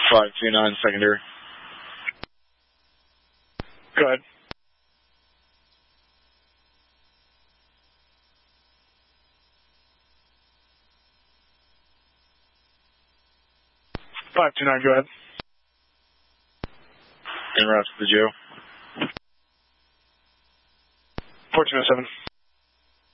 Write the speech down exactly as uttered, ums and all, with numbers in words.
five two nine secondary. Go ahead. five two nine, go ahead. En route to the jail. fourteen oh seven.